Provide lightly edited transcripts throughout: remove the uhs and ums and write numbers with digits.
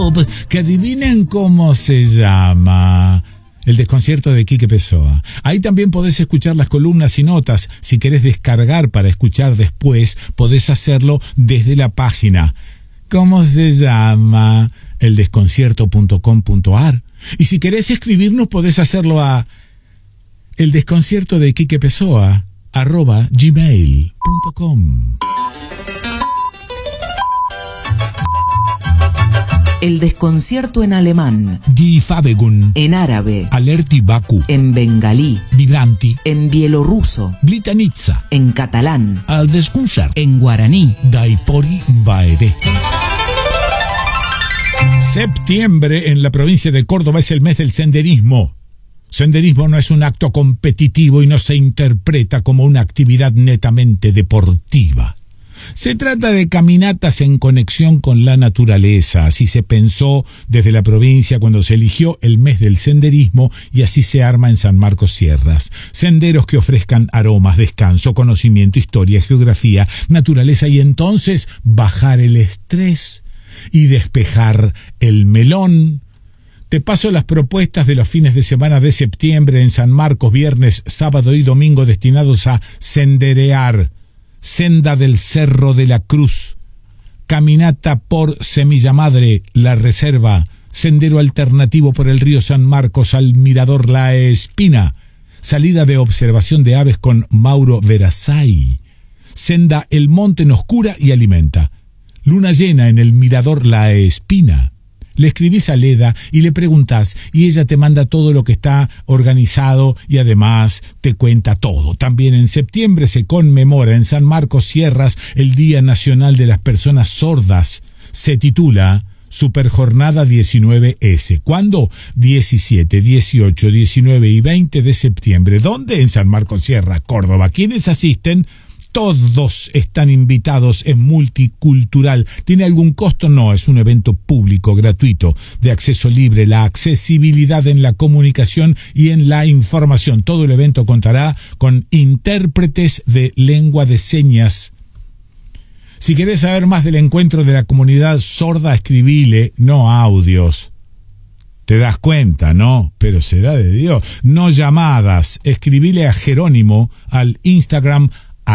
que adivinen cómo se llama. El desconcierto de Quique Pessoa. Ahí también podés escuchar las columnas y notas. Si querés descargar para escuchar después, podés hacerlo desde la página. ¿Cómo se llama? eldesconcierto.com.ar. Y si querés escribirnos, podés hacerlo a eldesconciertodequiquepessoa@gmail.com. El desconcierto en alemán. Die Fabegun. En árabe. Alerti Baku. En bengalí. Vibranti. En bielorruso. Blitanitza. En catalán. Al desconcert. En guaraní. Daipori Baede. Septiembre en la provincia de Córdoba es el mes del senderismo. Senderismo no es un acto competitivo y no se interpreta como una actividad netamente deportiva. Se trata de caminatas en conexión con la naturaleza. Así se pensó desde la provincia cuando se eligió el mes del senderismo y así se arma en San Marcos Sierras. Senderos que ofrezcan aromas, descanso, conocimiento, historia, geografía, naturaleza y entonces bajar el estrés y despejar el melón. Te paso las propuestas de los fines de semana de septiembre en San Marcos, viernes, sábado y domingo destinados a senderear. Senda del Cerro de la Cruz, caminata por Semilla Madre, La Reserva, sendero alternativo por el río San Marcos al Mirador La Espina, salida de observación de aves con Mauro Verasay, senda El Monte nos cura y alimenta, luna llena en el Mirador La Espina. Le escribís a Leda y le preguntás y ella te manda todo lo que está organizado y además te cuenta todo. También en septiembre se conmemora en San Marcos Sierras el Día Nacional de las Personas Sordas. Se titula Superjornada 19S. ¿Cuándo? 17, 18, 19 y 20 de septiembre. ¿Dónde? En San Marcos Sierras, Córdoba. ¿Quiénes asisten? Todos están invitados, es multicultural. ¿Tiene algún costo? No, es un evento público, gratuito, de acceso libre, la accesibilidad en la comunicación y en la información. Todo el evento contará con intérpretes de lengua de señas. Si querés saber más del encuentro de la comunidad sorda, escribile, no audios. Te das cuenta, ¿no? Pero será de Dios. No llamadas. Escribile a Jerónimo al Instagram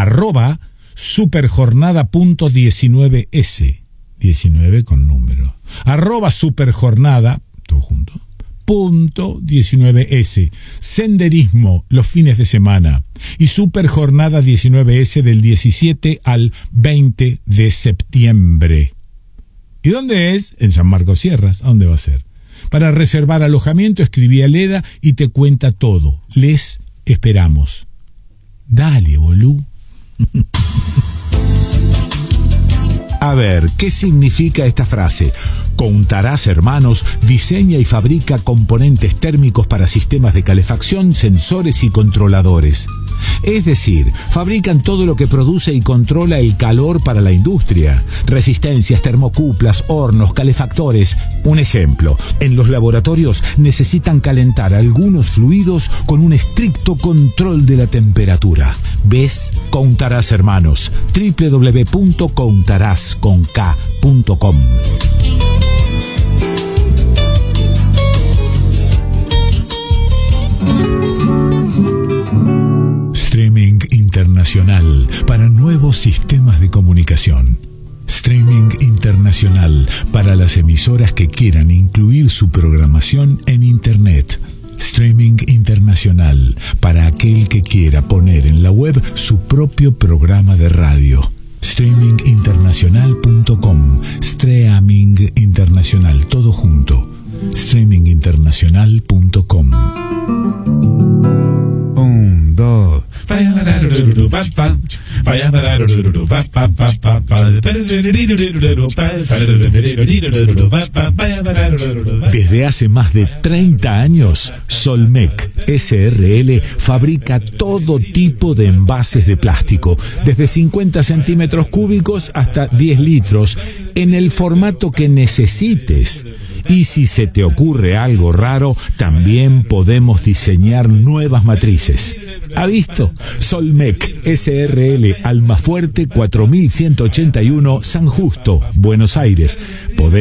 @superjornada.19s, 19 con número, @superjornada, todo junto, .19s, senderismo los fines de semana y superjornada 19s del 17 al 20 de septiembre. ¿Y dónde es? En San Marcos Sierras. ¿A dónde va a ser? Para reservar alojamiento escribí a Leda y te cuenta todo. Les esperamos. Dale, bolú. A ver, ¿qué significa esta frase? Contarás, hermanos, diseña y fabrica componentes térmicos para sistemas de calefacción, sensores y controladores. Es decir, fabrican todo lo que produce y controla el calor para la industria. Resistencias, termocuplas, hornos, calefactores. Un ejemplo, en los laboratorios necesitan calentar algunos fluidos con un estricto control de la temperatura. ¿Ves? Contarás, hermanos. www.contarás.com. Streaming internacional para nuevos sistemas de comunicación. Streaming internacional para las emisoras que quieran incluir su programación en Internet. Streaming internacional para aquel que quiera poner en la web su propio programa de radio. Streaminginternacional.com. Streaming internacional, todo junto. Streaminginternacional.com. 1, 2. Desde hace más de 30 años, Solmec SRL fabrica todo tipo de envases de plástico, desde 50 centímetros cúbicos hasta 10 litros, en el formato que necesites. Y si se te ocurre algo raro, también podemos diseñar nuevas matrices. ¿Ha visto? Solmec SRL, Almafuerte 4181, San Justo, Buenos Aires.